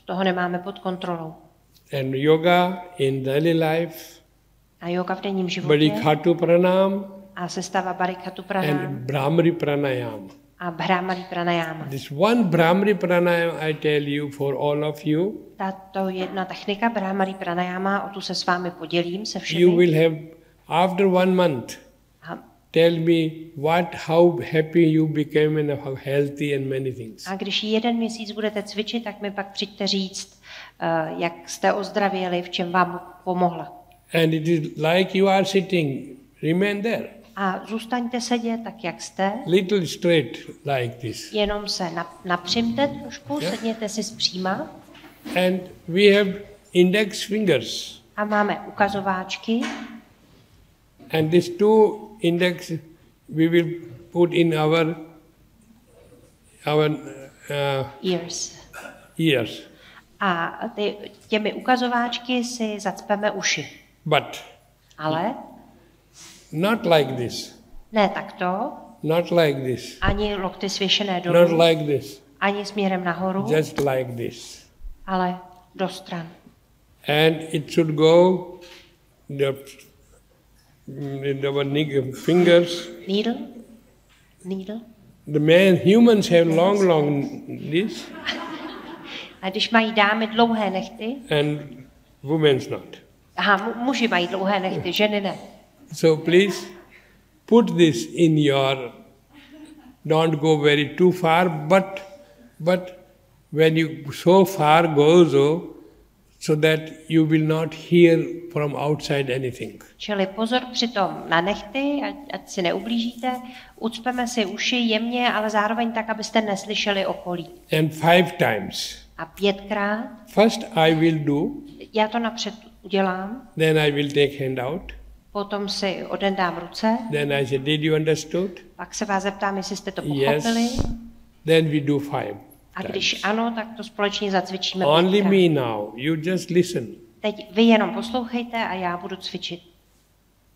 toho nemáme pod kontrolou. And yoga in daily life, A yoga v denním životě Barikhatu Pranam a sestava Barikhatu and Pranam Brahmari Pranayam. a Bhramari Pranayama. This one Brahmari Pranayam I tell you for all of you, Tato jedna technika Bhramari Pranayama, o tu se s vámi podělím se you všemi. will have after 1 month. A, Tell me how happy you became and how healthy and many things. a když 1 měsíc budete cvičit, tak mi pak přijďte říct, jak jste ozdravěli, v čem vám pomohla. And it is like you are sitting, remain there. A zůstaňte sedět tak, jak jste, Little straight like this. jenom se napřimte trošku, sedněte si zpříma And we have index fingers. a máme ukazováčky And these 2 index we will put in our ears. ears. A těmi ukazováčky si zacpeme uši. But Ale not like this. ne takto, Not like this. ani lokty svěšené Not dolů, like this. ani směrem nahoru, Just like this. ale do stran. And it should go our fingers. Needle. Humans have long this, A když mají dámy dlouhé nehty, and women's not. muži mají dlouhé nehty, ženy ne. So please put this in your, don't go very too far, but when you so far go so that you will not hear from outside anything. Čili pozor přitom na nehty, ať si neublížíte, ucpeme si uši jemně, ale zároveň tak, abyste neslyšeli okolí. And 5 times. A 5krát, First I will do, já to napřed udělám, then I will take hand out. potom si odendám ruce, Then I say, did you understood? pak se vás zeptám, jestli jste to Yes. pochopili. Then we do 5. A když ano, tak to společně zacvičíme Only 5krát. me now. You just listen. Teď vy jenom poslouchejte a já budu cvičit.